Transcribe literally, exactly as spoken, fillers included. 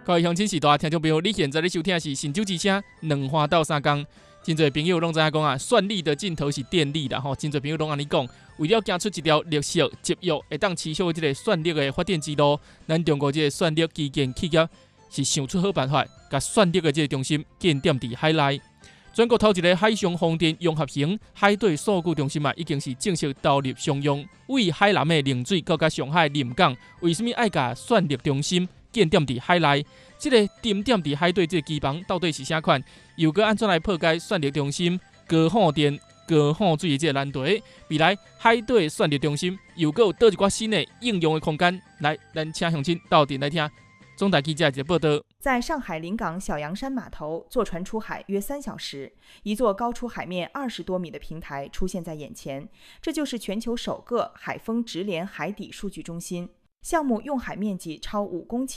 各位乡亲、时大听众朋友，你现在咧收听的是《神州之声》两花到三江。真侪朋友拢知影讲啊，算力的尽头是电力啦吼。真侪朋友拢安尼讲，为了行出一条绿色、节约、会当持续的这个算力的发展之路，咱中国这个算力基建企业是想出好办法，把算力的这个中心建点伫海内。全国头一个海上风电融合型海底数据中心啊，已经是正式投入商用。为海南的冷水到甲上海临港，为什么爱甲算力中心建点伫海内？这个点点伫海底这个机房到底是啥款？又搁安怎来破解算力中心高耗电、高耗水的这个难题？未来海底算力中心又搁有倒一寡新的应用的空间？来，咱请乡亲到底来听中台记者的报道。 在上海临港小洋山码头，坐船出海约三小时，一座高出海面二十多米的平台出现在眼前，这就是全球首个海丰直连海底数据中心。项目用海面积超五公顷。